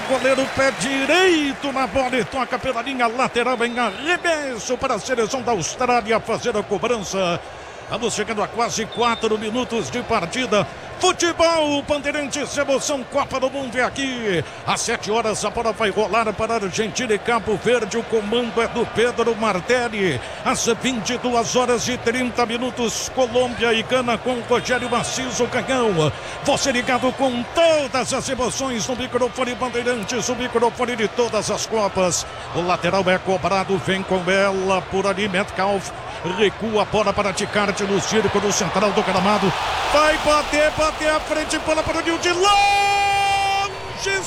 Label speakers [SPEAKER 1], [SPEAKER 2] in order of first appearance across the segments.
[SPEAKER 1] goleiro, pé direito na bola e toca pela linha lateral em arremesso para a seleção da Austrália fazer a cobrança. Vamos chegando a quase 4 minutos de partida. Futebol, Bandeirantes, emoção, Copa do Mundo é aqui. Às 7 horas a bola vai rolar para a Argentina e Cabo Verde. O comando é do Pedro Martelli. Às 22 horas e 30 minutos, Colômbia e Gana com Rogério Maciço, Canhão. Você ligado com todas as emoções no microfone Bandeirantes, o microfone de todas as Copas. O lateral é cobrado, vem com ela por ali, Metcalf. Recua a bola para Ticarte no círculo central do gramado. Vai bater à frente, bola para o Nil de longe.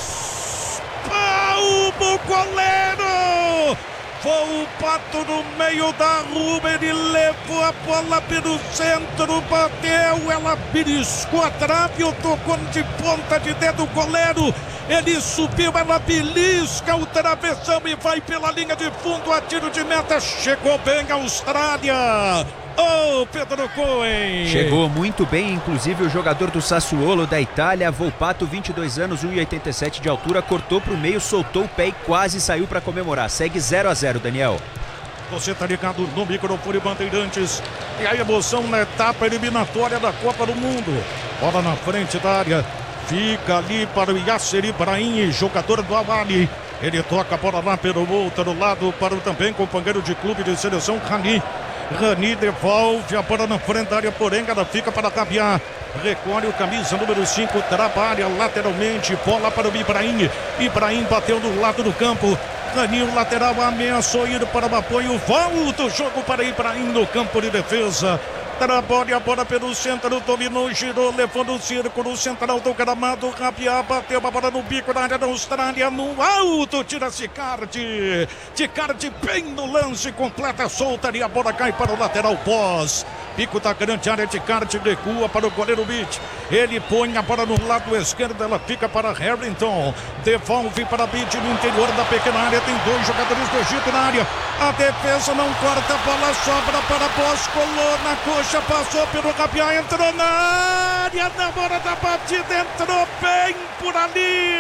[SPEAKER 1] Palmo, goleiro! Foi o Pato no meio da rua, ele levou a bola pelo centro, bateu, ela beliscou a trave, tocou de ponta de dedo o goleiro. Ele subiu, ela belisca o travessão e vai pela linha de fundo, a tiro de meta, chegou bem a Austrália. Oh, Pedro Cohen!
[SPEAKER 2] Chegou muito bem, inclusive o jogador do Sassuolo da Itália, Volpato, 22 anos, 1,87 de altura, cortou pro meio, soltou o pé e quase saiu para comemorar. Segue 0-0, Daniel.
[SPEAKER 1] Você tá ligado no microfone Bandeirantes e a emoção na etapa eliminatória da Copa do Mundo. Bola na frente da área, fica ali para o Yasser Ibrahim, jogador do Al-Ahly. Ele toca a bola lá pelo outro lado para o também companheiro de clube de seleção, Rani devolve a bola na frente da área, porém ela fica para Cabiar. Recolhe o camisa número 5, trabalha lateralmente, bola para o Ibrahim. Ibrahim bateu do lado do campo. Rani, o lateral, ameaçou ir para o apoio. Volta o jogo para Ibrahim no campo de defesa. Trabalha a bola pelo centro, dominou, girou, levando o círculo central do gramado. Rabiá bateu a bola no bico da área da Austrália, no alto, tira Ticarte. Ticarte bem no lance, completa, solta e a bola cai para o lateral pós. Pico da grande área, Ticarte recua para o goleiro Beach. Ele põe a bola no lado esquerdo, ela fica para Harrington. Devolve para Beach no interior da pequena área. Tem 2 jogadores do Egito na área. A defesa não corta, a bola sobra para Pós, colou na coxa, passou pelo Rabiá, entrou na área, na hora da batida, entrou bem por ali.